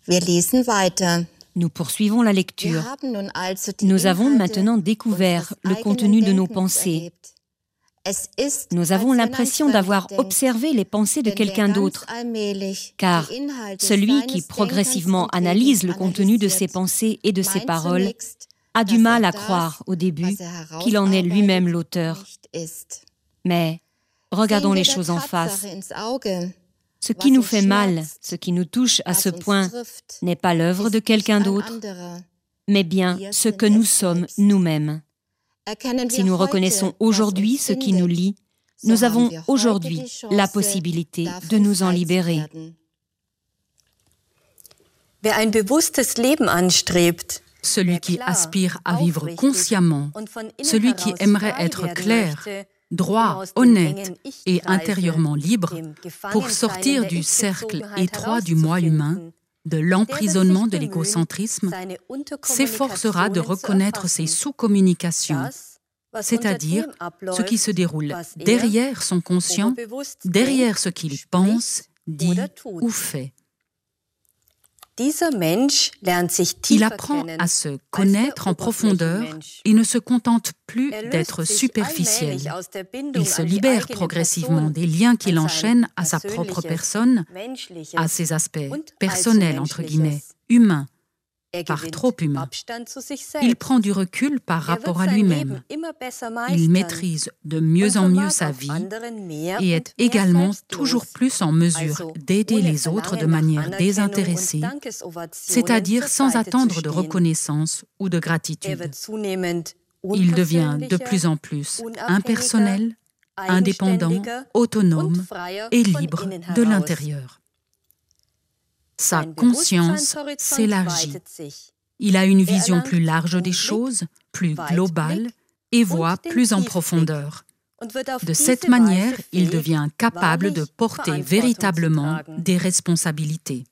Wir lesen weiter. Nous poursuivons la lecture. Wir haben nun also die Nous avons Inhalte maintenant découvert le unseres contenu de nos eigenen pensées. Denkens erlebt. Es ist, Nous avons als wenn l'impression ein d'avoir Fremder denkt, observé les pensées de denn wer quelqu'un ganz d'autre, allmählich car die Inhalte celui qui seines progressivement Denkens und analyse le Redens contenu de ses analysiert, pensées et de ses meint paroles zunächst, a du dass mal à das, croire au début was qu'il en est lui-même herausarbeitet, l'auteur. nicht ist. Mais regardons Sehen les wir der choses en Tatsache face. ins Auge. Ce Was qui nous uns fait mal, schmerzt, ce qui nous touche à ce was uns point, trifft, n'est pas l'œuvre de ist quelqu'un nicht ein d'autre, anderer. mais bien Wir ce sind que nous es sommes selbst. nous-mêmes. Erkennen Si wir nous heute, reconnaissons was aujourd'hui uns ce qui nous findet, lie, so nous haben avons wir heute aujourd'hui die Chance, la possibilité de davon nous en frei zu libérer. werden. Wer ein bewusstes Leben anstrebt, Celui qui aspire à vivre consciemment, celui qui aimerait être clair, droit, honnête et intérieurement libre pour sortir du cercle étroit du moi humain, de l'emprisonnement de l'égocentrisme, s'efforcera de reconnaître ses sous-communications, c'est-à-dire ce qui se déroule derrière son conscient, derrière ce qu'il pense, dit ou fait. Il apprend à se connaître en profondeur et ne se contente plus d'être superficiel. Il se libère progressivement des liens qu'il enchaîne à sa propre personne, à ses aspects personnels, entre guillemets, humains, par trop humain. Il prend du recul par rapport à lui-même. Il maîtrise de mieux en mieux sa vie et est également toujours plus en mesure d'aider les autres de manière désintéressée, c'est-à-dire sans attendre de reconnaissance ou de gratitude. Il devient de plus en plus impersonnel, indépendant, autonome et libre de l'intérieur. Sa conscience s'élargit. Il a une vision plus large des choses, plus globale, et voit plus en profondeur. De cette manière, il devient capable de porter véritablement des responsabilités.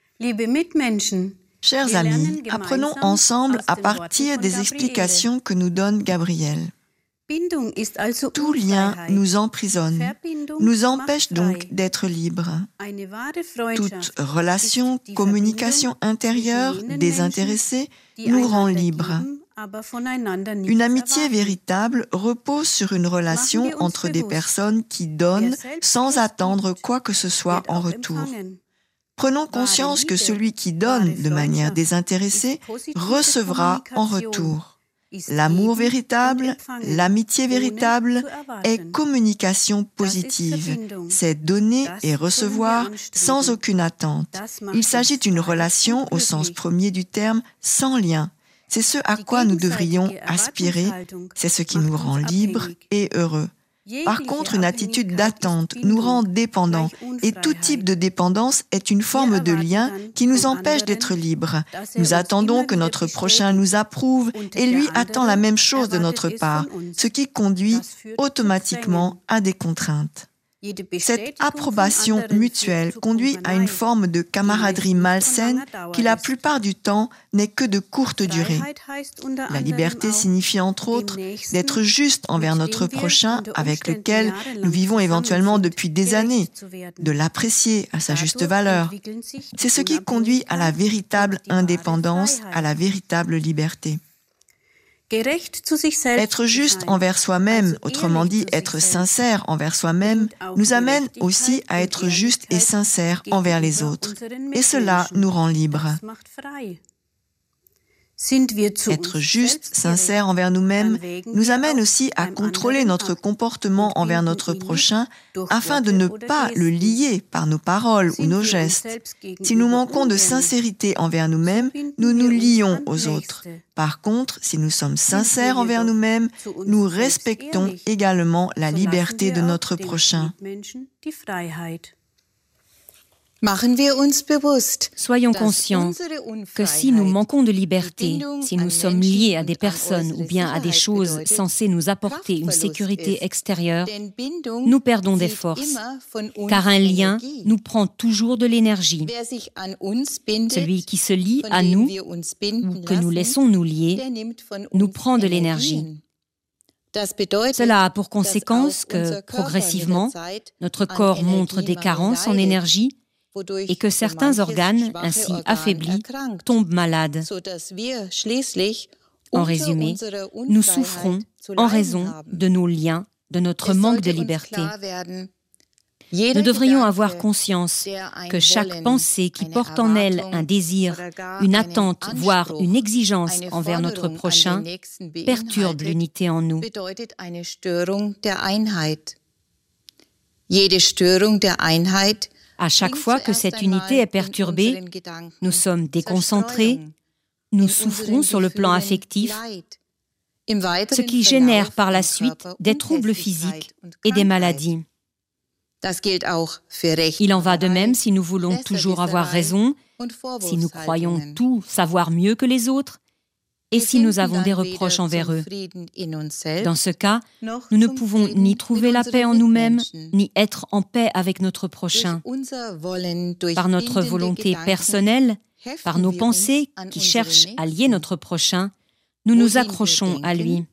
Chers amis, apprenons ensemble à partir des explications que nous donne Gabriel. Tout lien nous emprisonne, nous empêche donc d'être libres. Toute relation, communication intérieure, désintéressée, nous rend libres. Une amitié véritable repose sur une relation entre des personnes qui donnent sans attendre quoi que ce soit en retour. Prenons conscience que celui qui donne de manière désintéressée recevra en retour. L'amour véritable, l'amitié véritable est communication positive. C'est donner et recevoir sans aucune attente. Il s'agit d'une relation au sens premier du terme, sans lien. C'est ce à quoi nous devrions aspirer, c'est ce qui nous rend libres et heureux. Par contre, une attitude d'attente nous rend dépendants et tout type de dépendance est une forme de lien qui nous empêche d'être libres. Nous attendons que notre prochain nous approuve et lui attend la même chose de notre part, ce qui conduit automatiquement à des contraintes. Cette approbation mutuelle conduit à une forme de camaraderie malsaine qui la plupart du temps n'est que de courte durée. La liberté signifie entre autres d'être juste envers notre prochain avec lequel nous vivons éventuellement depuis des années, de l'apprécier à sa juste valeur. C'est ce qui conduit à la véritable indépendance, à la véritable liberté. Être juste envers soi-même, autrement dit être sincère envers soi-même, nous amène aussi à être juste et sincère envers les autres. Et cela nous rend libres. Être juste, sincère envers nous-mêmes nous amène aussi à contrôler notre comportement envers notre prochain afin de ne pas le lier par nos paroles ou nos gestes. Si nous manquons de sincérité envers nous-mêmes, nous nous lions aux autres. Par contre, si nous sommes sincères envers nous-mêmes, nous respectons également la liberté de notre prochain. Soyons conscients que si nous manquons de liberté, si nous sommes liés à des personnes ou bien à des choses censées nous apporter une sécurité extérieure, nous perdons des forces, car un lien nous prend toujours de l'énergie. Celui qui se lie à nous ou que nous laissons nous lier, nous prend de l'énergie. Cela a pour conséquence que, progressivement, notre corps montre des carences en énergie et que certains organes, ainsi affaiblis, tombent malades. En résumé, nous souffrons en raison de nos liens, de notre manque de liberté. Nous devrions avoir conscience que chaque pensée qui porte en elle un désir, une attente, voire une exigence envers notre prochain, perturbe l'unité en nous. À chaque fois que cette unité est perturbée, nous sommes déconcentrés, nous souffrons sur le plan affectif, ce qui génère par la suite des troubles physiques et des maladies. Il en va de même si nous voulons toujours avoir raison, si nous croyons tout savoir mieux que les autres, et si nous avons des reproches envers eux. Dans ce cas, nous ne pouvons ni trouver la paix en nous-mêmes, ni être en paix avec notre prochain. Par notre volonté personnelle, par nos pensées qui cherchent à lier notre prochain, nous nous accrochons à lui.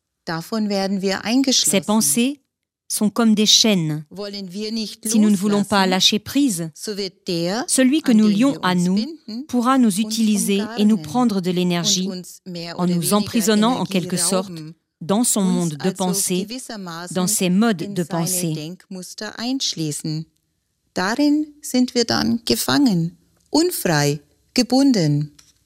Ces pensées sont comme des chaînes. Si nous ne voulons pas lâcher prise, celui que nous lions à nous pourra nous utiliser et nous prendre de l'énergie en nous emprisonnant en quelque sorte dans son monde de pensée, dans ses modes de pensée. Darin sind wir dann gefangen, unfrei, gebunden.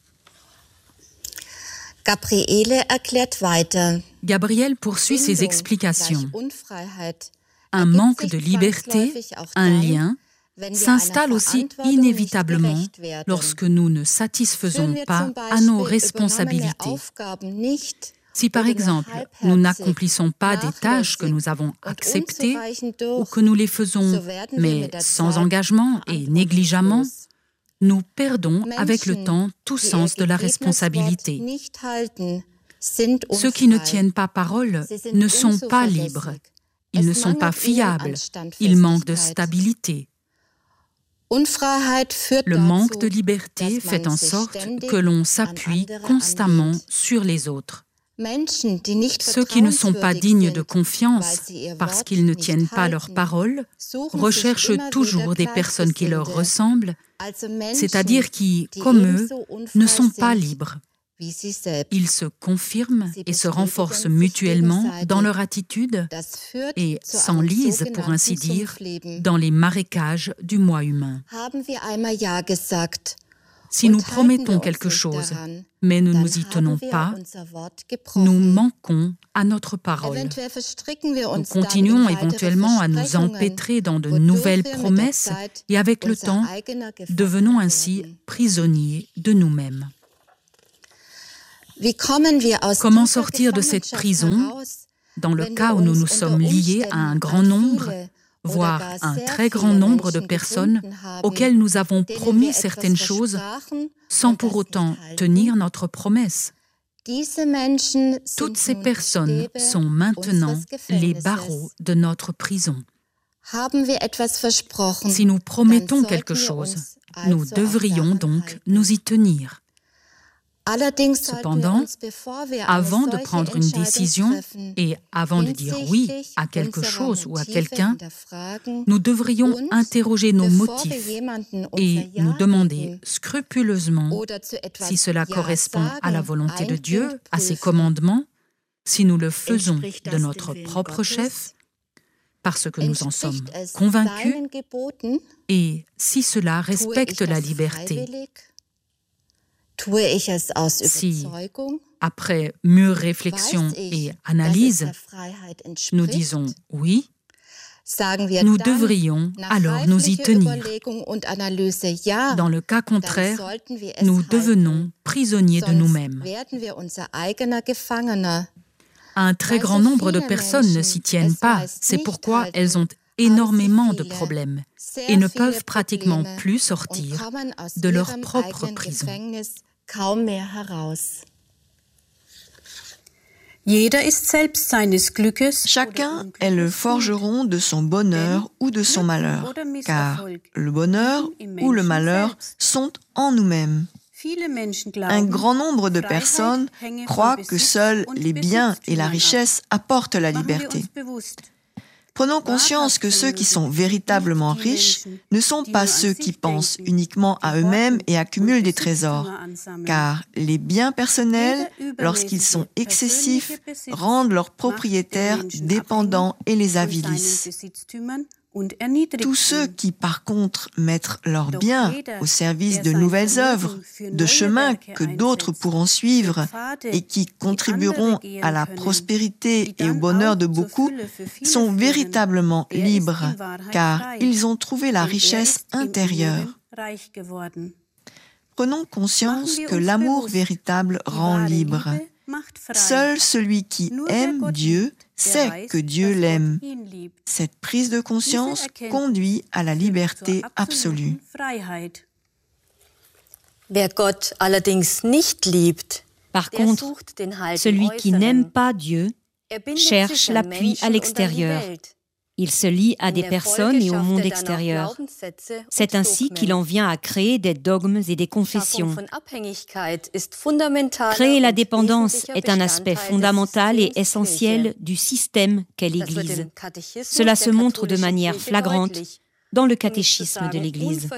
Gabriel poursuit ses explications. Un manque de liberté, un lien, s'installe aussi inévitablement lorsque nous ne satisfaisons pas à nos responsabilités. Si par exemple, nous n'accomplissons pas des tâches que nous avons acceptées ou que nous les faisons, mais sans engagement et négligemment, nous perdons avec le temps tout sens de la responsabilité. Ceux qui ne tiennent pas parole ne sont pas libres, ils ne sont pas fiables, ils manquent de stabilité. Le manque de liberté fait en sorte que l'on s'appuie constamment sur les autres. Ceux qui ne sont pas dignes de confiance parce qu'ils ne tiennent pas leur parole recherchent toujours des personnes qui leur ressemblent, c'est-à-dire qui, comme eux, ne sont pas libres. Ils se confirment et se renforcent mutuellement dans leur attitude et s'enlisent, pour ainsi dire, dans les marécages du moi humain. Si nous promettons quelque chose, mais ne nous y tenons pas, nous manquons à notre parole. Nous continuons éventuellement à nous empêtrer dans de nouvelles promesses et avec le temps, devenons ainsi prisonniers de nous-mêmes. Comment sortir de cette prison dans le cas où nous nous sommes liés à un grand nombre, voire un très grand nombre de personnes auxquelles nous avons promis certaines choses sans pour autant tenir notre promesse? Toutes ces personnes sont maintenant les barreaux de notre prison. Si nous promettons quelque chose, nous devrions donc nous y tenir. Cependant, avant de prendre une décision et avant de dire oui à quelque chose ou à quelqu'un, nous devrions interroger nos motifs et nous demander scrupuleusement si cela correspond à la volonté de Dieu, à ses commandements, si nous le faisons de notre propre chef, parce que nous en sommes convaincus, et si cela respecte la liberté. Si, après mûre réflexion et analyse, nous disons oui, nous devrions alors nous y tenir. Dans le cas contraire, nous devenons prisonniers de nous-mêmes. Un très grand nombre de personnes ne s'y tiennent pas, c'est pourquoi elles ont énormément de problèmes et ne peuvent pratiquement plus sortir de leur propre prison. Chacun est le forgeron de son bonheur ou de son malheur, car le bonheur ou le malheur sont en nous-mêmes. Un grand nombre de personnes croient que seuls les biens et la richesse apportent la liberté. Prenons conscience que ceux qui sont véritablement riches ne sont pas ceux qui pensent uniquement à eux-mêmes et accumulent des trésors, car les biens personnels, lorsqu'ils sont excessifs, rendent leurs propriétaires dépendants et les avilissent. Tous ceux qui, par contre, mettent leurs biens au service de nouvelles œuvres, de chemins que d'autres pourront suivre et qui contribueront à la prospérité et au bonheur de beaucoup, sont véritablement libres, car ils ont trouvé la richesse intérieure. Prenons conscience que l'amour véritable rend libre. Seul celui qui aime Dieu sait que Dieu l'aime. Cette prise de conscience conduit à la liberté absolue. Wer Gott allerdings nicht liebt, Par contre, celui qui n'aime pas Dieu cherche l'appui à l'extérieur. Il se lie à des personnes et au monde extérieur. C'est ainsi qu'il en vient à créer des dogmes et des confessions. Créer la dépendance est un aspect fondamental et essentiel du système qu'est l'Église. Cela se montre de manière flagrante dans le catéchisme de l'Église.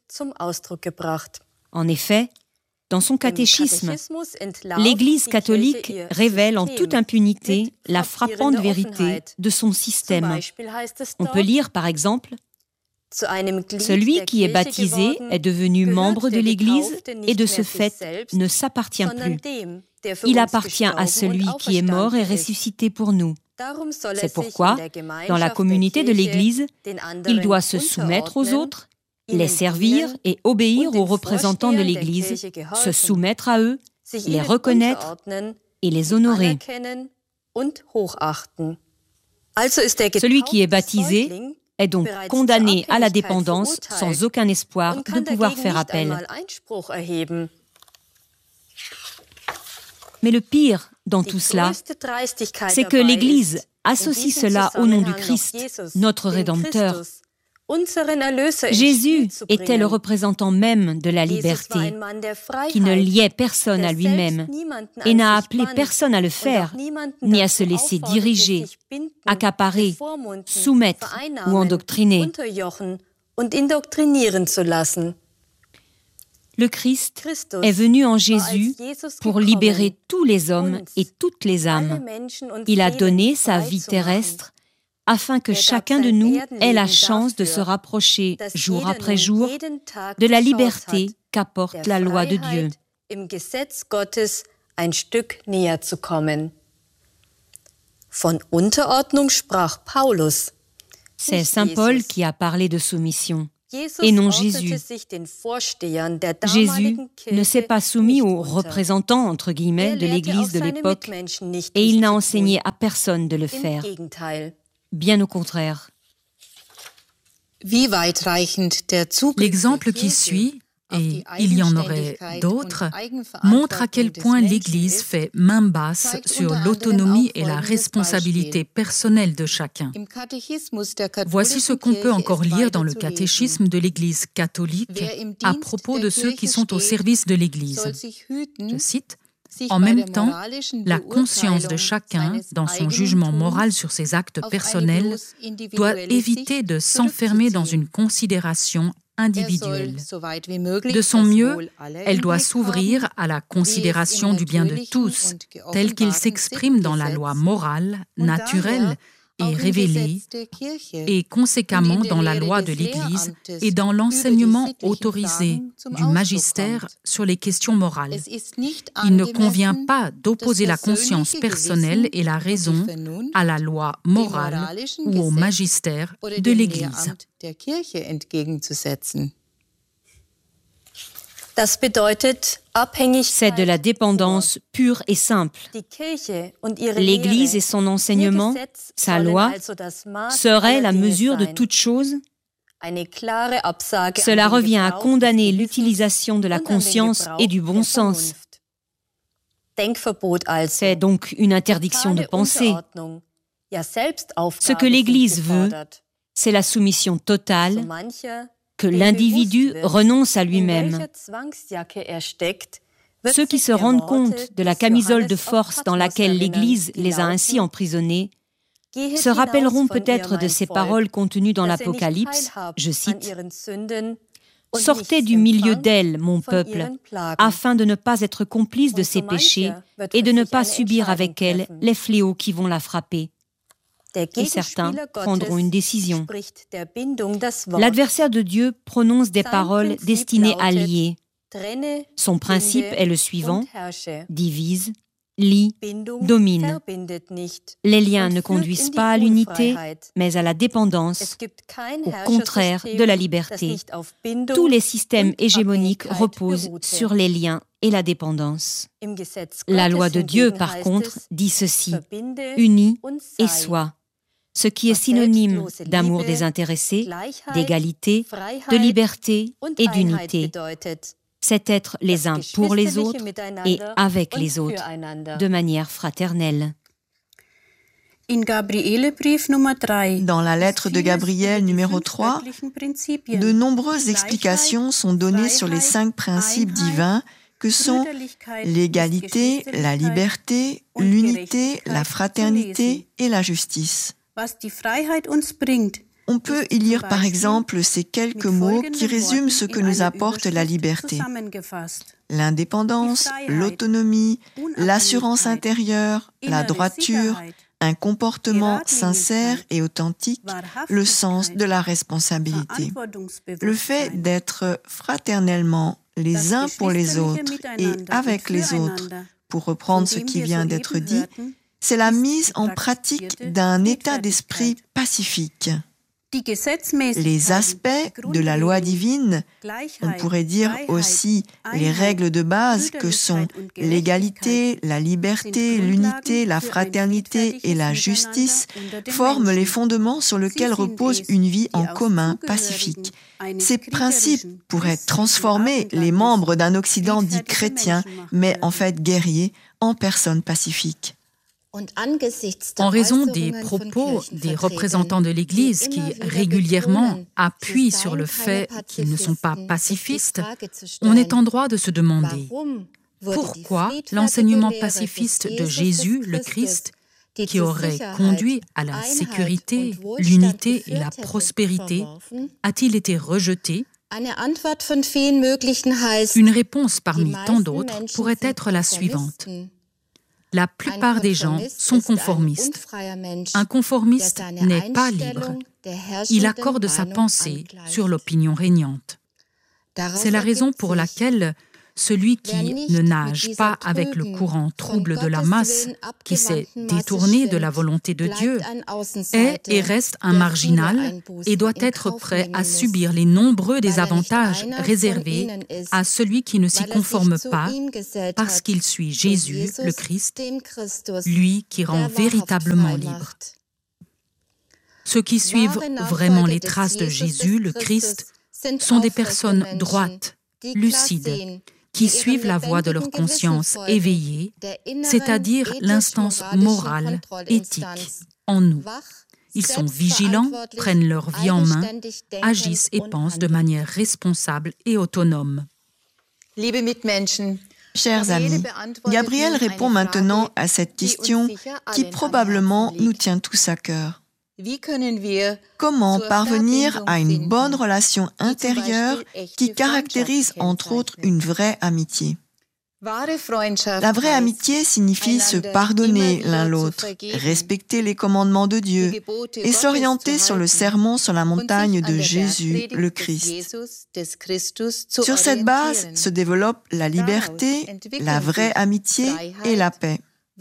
En effet, dans son catéchisme, l'Église catholique révèle en toute impunité la frappante vérité de son système. On peut lire, par exemple, « Celui qui est baptisé est devenu membre de l'Église et de ce fait ne s'appartient plus. Il appartient à celui qui est mort et ressuscité pour nous. C'est pourquoi, dans la communauté de l'Église, il doit se soumettre aux autres, les servir et obéir aux représentants de l'Église, se soumettre à eux, les reconnaître et les honorer. Celui qui est baptisé est donc condamné à la dépendance sans aucun espoir de pouvoir faire appel. Mais le pire dans tout cela, c'est que l'Église associe cela au nom du Christ, notre Rédempteur. Jésus était le représentant même de la liberté, qui ne liait personne à lui-même et n'a appelé personne à le faire, ni à se laisser diriger, accaparer, soumettre ou endoctriner. Le Christ est venu en Jésus pour libérer tous les hommes et toutes les âmes. Il a donné sa vie terrestre afin que chacun de nous ait la chance de se rapprocher jour après jour de la liberté qu'apporte la loi de Dieu. C'est Saint Paul qui a parlé de soumission, et non Jésus. Jésus ne s'est pas soumis aux représentants, entre guillemets, de l'Église de l'époque, et il n'a enseigné à personne de le faire. Bien au contraire. L'exemple qui suit, et il y en aurait d'autres, montre à quel point l'Église fait main basse sur l'autonomie et la responsabilité personnelle de chacun. Voici ce qu'on peut encore lire dans le catéchisme de l'Église catholique à propos de ceux qui sont au service de l'Église. Je cite, « En même temps, la conscience de chacun, dans son jugement moral sur ses actes personnels, doit éviter de s'enfermer dans une considération individuelle. De son mieux, elle doit s'ouvrir à la considération du bien de tous, tel qu'il s'exprime dans la loi morale, naturelle et révélée, et conséquemment dans la loi de l'Église et dans l'enseignement autorisé du magistère sur les questions morales. Il ne convient pas d'opposer la conscience personnelle et la raison à la loi morale ou au magistère de l'Église. » C'est de la dépendance pure et simple. L'Église et son enseignement, sa loi, seraient la mesure de toute chose. Cela revient à condamner l'utilisation de la conscience et du bon sens. C'est donc une interdiction de penser. Ce que l'Église veut, c'est la soumission totale, que l'individu renonce à lui-même. Ceux qui se rendent compte de la camisole de force dans laquelle l'Église les a ainsi emprisonnés se rappelleront peut-être de ces paroles contenues dans l'Apocalypse, je cite, « Sortez du milieu d'elle, mon peuple, afin de ne pas être complice de ses péchés et de ne pas subir avec elle les fléaux qui vont la frapper. » Et certains prendront une décision. L'adversaire de Dieu prononce des paroles destinées à lier. Son principe est le suivant, divise, lie, domine. Les liens ne conduisent pas à l'unité, mais à la dépendance, au contraire de la liberté. Tous les systèmes hégémoniques reposent sur les liens et la dépendance. La loi de Dieu, par contre, dit ceci, unis et sois, ce qui est synonyme d'amour désintéressé, d'égalité, de liberté et d'unité. C'est être les uns pour les autres et avec les autres, de manière fraternelle. Dans la lettre de Gabriel numéro 3, de nombreuses explications sont données sur les 5 principes divins que sont l'égalité, la liberté, l'unité, la fraternité et la justice. On peut y lire par exemple ces quelques mots qui résument ce que nous apporte la liberté. L'indépendance, l'autonomie, l'assurance intérieure, la droiture, un comportement sincère et authentique, le sens de la responsabilité. Le fait d'être fraternellement les uns pour les autres et avec les autres, pour reprendre ce qui vient d'être dit, c'est la mise en pratique d'un état d'esprit pacifique. Les aspects de la loi divine, on pourrait dire aussi les règles de base que sont l'égalité, la liberté, l'unité, la fraternité et la justice, forment les fondements sur lesquels repose une vie en commun pacifique. Ces principes pourraient transformer les membres d'un Occident dit chrétien, mais en fait guerrier, en personnes pacifiques. En raison des propos des représentants de l'Église qui régulièrement appuient sur le fait qu'ils ne sont pas pacifistes, on est en droit de se demander pourquoi l'enseignement pacifiste de Jésus, le Christ, qui aurait conduit à la sécurité, l'unité et la prospérité, a-t-il été rejeté ? Une réponse parmi tant d'autres pourrait être la suivante. La plupart des gens sont conformistes. Un conformiste n'est pas libre. Il accorde sa pensée sur l'opinion régnante. C'est la raison pour laquelle celui qui ne nage pas avec le courant trouble de la masse, qui s'est détourné de la volonté de Dieu, est et reste un marginal et doit être prêt à subir les nombreux désavantages réservés à celui qui ne s'y conforme pas parce qu'il suit Jésus, le Christ, lui qui rend véritablement libre. Ceux qui suivent vraiment les traces de Jésus, le Christ, sont des personnes droites, lucides, qui suivent la voie de leur conscience éveillée, c'est-à-dire l'instance morale, éthique, en nous. Ils sont vigilants, prennent leur vie en main, agissent et pensent de manière responsable et autonome. Chers amis, Gabriel répond maintenant à cette question qui probablement nous tient tous à cœur. Comment parvenir à une bonne relation intérieure qui caractérise entre autres une vraie amitié? La vraie amitié signifie se pardonner l'un l'autre, respecter les commandements de Dieu et s'orienter sur le sermon sur la montagne de Jésus, le Christ. Sur cette base se développe la liberté, la vraie amitié et la paix.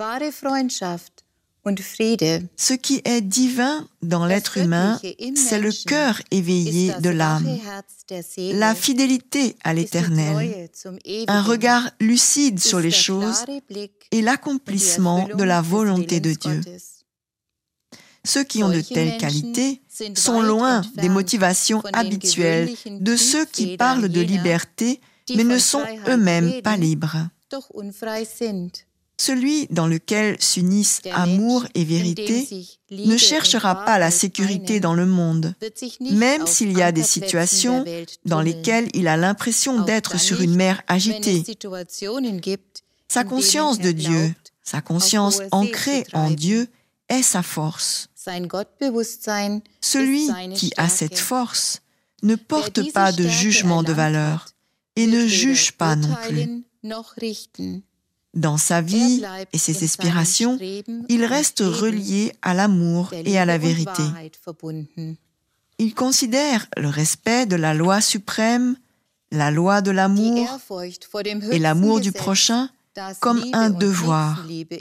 Ce qui est divin dans l'être humain, c'est le cœur éveillé de l'âme, la fidélité à l'Éternel, un regard lucide sur les choses et l'accomplissement de la volonté de Dieu. Ceux qui ont de telles qualités sont loin des motivations habituelles de ceux qui parlent de liberté, mais ne sont eux-mêmes pas libres. Celui dans lequel s'unissent amour et vérité ne cherchera pas la sécurité dans le monde, même s'il y a des situations dans lesquelles il a l'impression d'être sur une mer agitée. Sa conscience de Dieu, sa conscience ancrée en Dieu est sa force. Celui qui a cette force ne porte pas de jugement de valeur et ne juge pas non plus. Dans sa vie et ses aspirations, il reste relié à l'amour et à la vérité. Il considère le respect de la loi suprême, la loi de l'amour et l'amour du prochain comme un devoir.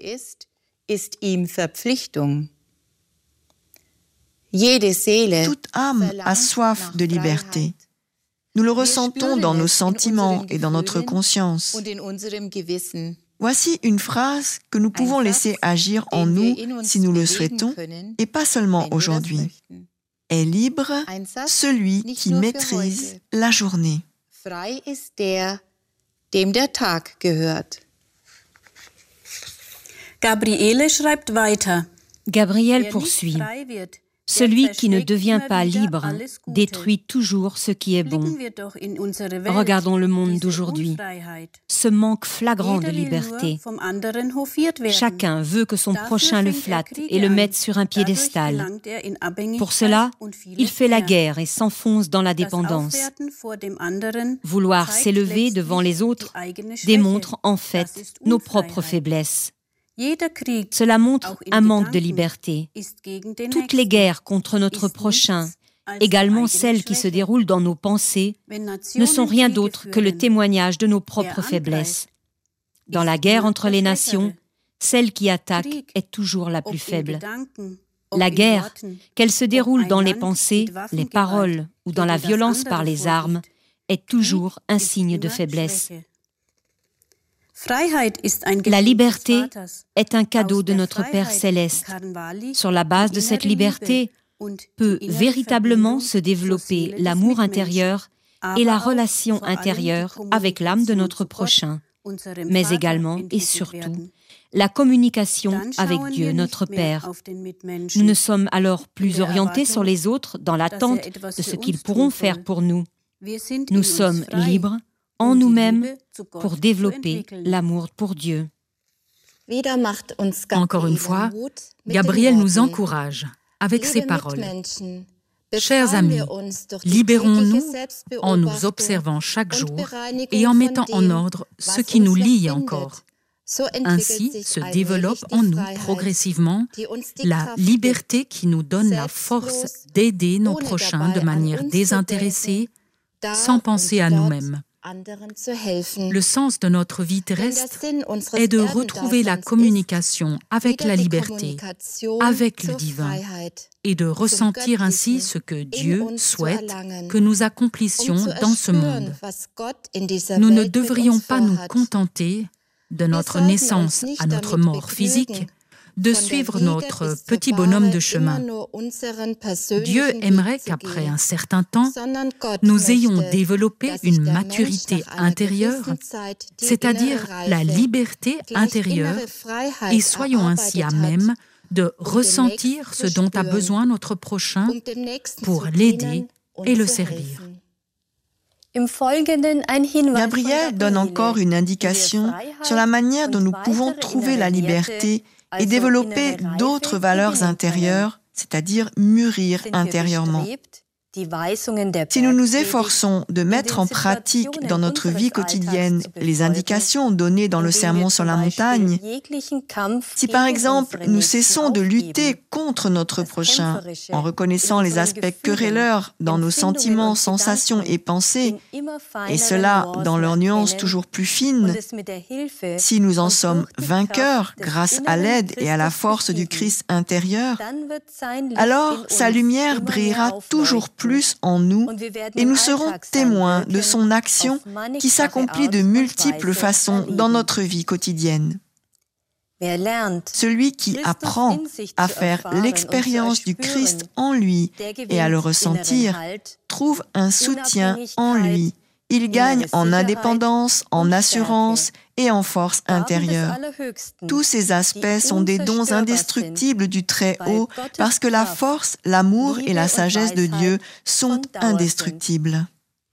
Toute âme a soif de liberté. Nous le ressentons dans nos sentiments et dans notre conscience. Voici une phrase que nous pouvons laisser agir en nous si nous le souhaitons, et pas seulement aujourd'hui. Est libre celui qui maîtrise la journée. Gabriel poursuit. Celui qui ne devient pas libre détruit toujours ce qui est bon. Regardons le monde d'aujourd'hui. Ce manque flagrant de liberté. Chacun veut que son prochain le flatte et le mette sur un piédestal. Pour cela, il fait la guerre et s'enfonce dans la dépendance. Vouloir s'élever devant les autres démontre en fait nos propres faiblesses. Cela montre un manque de liberté. Toutes les guerres contre notre prochain, également celles qui se déroulent dans nos pensées, ne sont rien d'autre que le témoignage de nos propres faiblesses. Dans la guerre entre les nations, celle qui attaque est toujours la plus faible. La guerre, qu'elle se déroule dans les pensées, les paroles ou dans la violence par les armes, est toujours un signe de faiblesse. La liberté est un cadeau de notre Père céleste. Sur la base de cette liberté peut véritablement se développer l'amour intérieur et la relation intérieure avec l'âme de notre prochain, mais également et surtout la communication avec Dieu, notre Père. Nous ne sommes alors plus orientés sur les autres dans l'attente de ce qu'ils pourront faire pour nous. Nous sommes libres en nous-mêmes pour développer l'amour pour Dieu. Encore une fois, Gabriel nous encourage avec ces paroles. Chers amis, libérons-nous en nous observant chaque jour et en mettant en ordre ce qui nous lie encore. Ainsi se développe en nous progressivement la liberté qui nous donne la force d'aider nos prochains de manière désintéressée, sans penser à nous-mêmes. Le sens de notre vie terrestre est de retrouver la communication avec la liberté, avec le divin, et de ressentir ainsi ce que Dieu souhaite que nous accomplissions dans ce monde. Nous ne devrions pas nous contenter de notre naissance à notre mort physique, de suivre notre petit bonhomme de chemin. Dieu aimerait qu'après un certain temps, nous ayons développé une maturité intérieure, c'est-à-dire la liberté intérieure, et soyons ainsi à même de ressentir ce dont a besoin notre prochain pour l'aider et le servir. Gabriel donne encore une indication sur la manière dont nous pouvons trouver la liberté et développer d'autres valeurs intérieures, c'est-à-dire mûrir intérieurement. Si nous nous efforçons de mettre en pratique dans notre vie quotidienne les indications données dans le Sermon sur la montagne, si par exemple nous cessons de lutter contre notre prochain en reconnaissant les aspects querelleurs dans nos sentiments, sensations et pensées, et cela dans leurs nuances toujours plus fines, si nous en sommes vainqueurs grâce à l'aide et à la force du Christ intérieur, alors sa lumière brillera toujours plus en nous et nous serons témoins de son action qui s'accomplit de multiples façons dans notre vie quotidienne. Celui qui apprend à faire l'expérience du Christ en lui et à le ressentir trouve un soutien en lui. Il gagne en indépendance, en assurance et en force intérieure. Tous ces aspects sont des dons indestructibles du Très-Haut parce que la force, l'amour et la sagesse de Dieu sont indestructibles.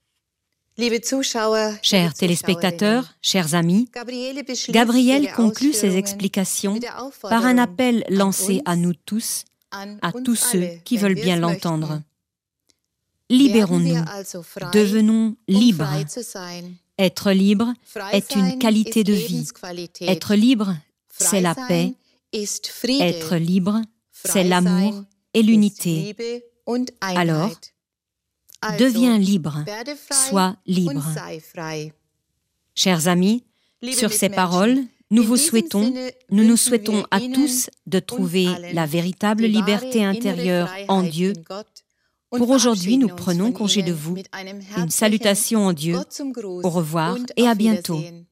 Chers téléspectateurs, chers amis, Gabriel conclut ses explications par un appel lancé à nous tous à tous ceux qui veulent bien l'entendre. Libérons-nous, devenons libres. Être libre est une qualité de vie. Être libre, c'est la paix. Être libre, c'est l'amour et l'unité. Alors, deviens libre, sois libre. Chers amis, sur ces paroles, nous nous souhaitons à tous de trouver la véritable liberté intérieure en Dieu. Pour aujourd'hui, nous prenons congé de vous. Une salutation en Dieu. Au revoir et à bientôt.